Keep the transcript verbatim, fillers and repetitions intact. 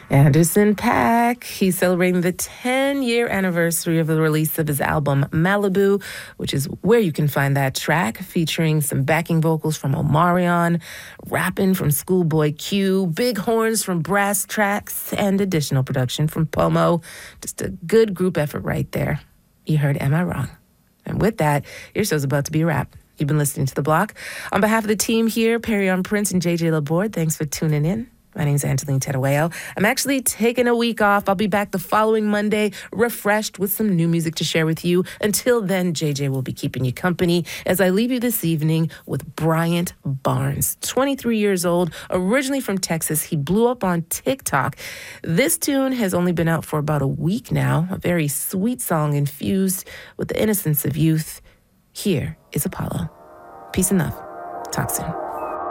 Anderson .Paak, he's celebrating the ten-year anniversary of the release of his album Malibu, which is where you can find that track, featuring some backing vocals from Omarion, rapping from Schoolboy Q, big horns from Brass Tracks, and additional production from Pomo. Just a good group effort right there. You heard Am I Wrong? And with that, your show's about to be a wrap. You've been listening to The Block. On behalf of the team here, Perry-on Prince and J J Laborde, thanks for tuning in. My name's Angeline Terueo. I'm actually taking a week off. I'll be back the following Monday, refreshed with some new music to share with you. Until then, J J will be keeping you company as I leave you this evening with Bryant Barnes. twenty-three years old, originally from Texas. He blew up on TikTok. This tune has only been out for about a week now. A very sweet song infused with the innocence of youth. Here is Apollo. Peace and love. Talk soon.